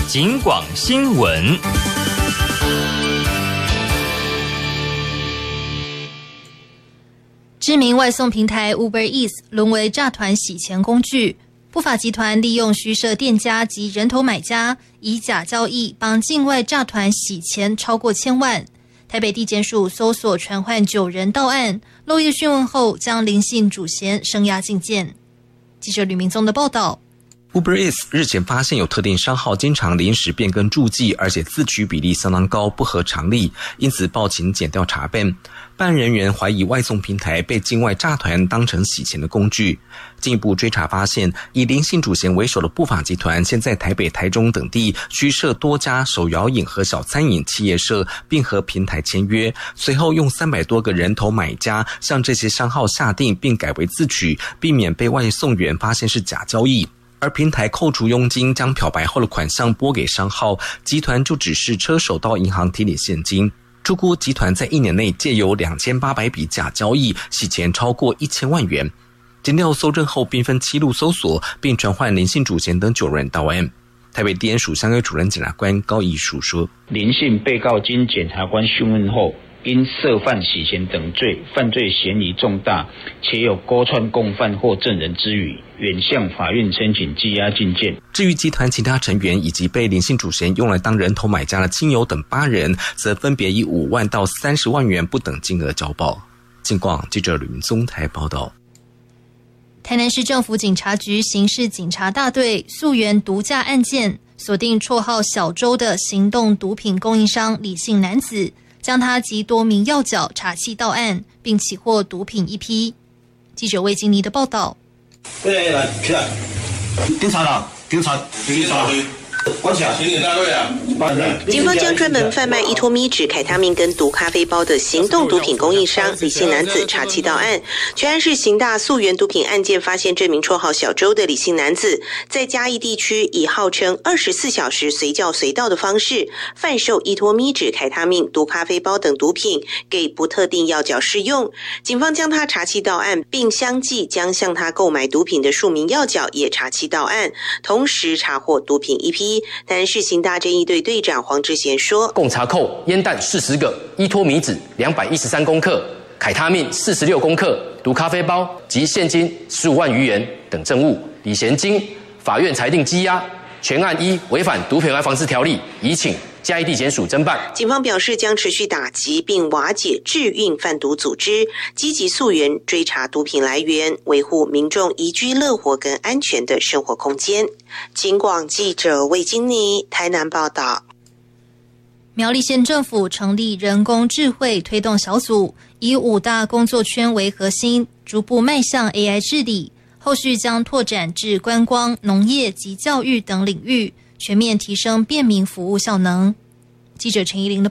警广新闻。 知名外送平台 Uber Eats 沦为诈团洗钱工具，不法集团利用虚设店家及人头买家，以假交易帮境外诈团洗钱超过1000万。台北地检署搜索传唤9人到案，漏夜讯问后将林姓主嫌声押禁见。记者吕明宗的报道。 Uber Eats 日前发现有特定商号经常临时变更注记，而且自取比例相当高，不合常理，因此报请检调查办。办案人员怀疑外送平台被境外诈团当成洗钱的工具。进一步追查发现，以林姓主嫌为首的不法集团，现在台北、台中等地虚设多家手摇饮和小餐饮企业社，并和平台签约，随后用300多个人头买家向这些商号下订，并改为自取，避免被外送员发现是假交易。而平台扣除佣金，将漂白后的款项拨给商号，集团就只是车手到银行提领现金。初估集团在1年内借由2800笔假交易洗钱超过1000万元。检调搜证后，并分7路搜索，并传唤林姓主嫌等9人到案。台北地检署相约主任检察官高义书说： 林姓被告经检察官讯问后，因涉犯洗钱等罪，犯罪嫌疑重大，且有勾串共犯或证人之余，原向法院申请羁押禁见。 至于集团其他成员以及被林姓主嫌用来当人头买家的亲友等8人，则分别以5万到30万元不等金额交保。警广记者吕明宗台报道。 台南市政府警察局刑事警察大队溯源毒驾案件，锁定绰号小周的行动毒品供应商李姓男子，将他及多名要角查缉到案，并起获毒品1批。记者魏金妮的报道。 来，起来！警察啦！警察！关起来！刑警大队啊！ 警方将专门贩卖依托咪酯、凯他命跟毒咖啡包的行动毒品供应商李姓男子查缉到案。全案是刑大溯源毒品案件，发现这名绰号小周的李姓男子，在嘉义地区以号称24小时随叫随到的方式，贩售依托咪酯、凯他命、毒咖啡包等毒品给不特定要角试用。警方将他查缉到案，并相继将向他购买毒品的数名要角也查缉到案，同时查获毒品1批。台南市刑大侦缉队队长黄志贤说， 共查扣烟弹40个，依托咪酯213公克，凯他命46公克，毒咖啡包及现金15万余元等证物。李贤经法院裁定羁押，全案依违反毒品危害防治条例，移请嘉义地检署侦办。 警方表示将持续打击并瓦解制运贩毒组织，积极溯源追查毒品来源，维护民众宜居乐活跟安全的生活空间。警广记者魏金妮台南报道。 苗栗县政府成立人工智慧推动小组，以5大工作圈为核心，逐步迈向 AI 治理，后续将拓展至观光、农业及教育等领域，全面提升便民服务效能。记者陈怡玲的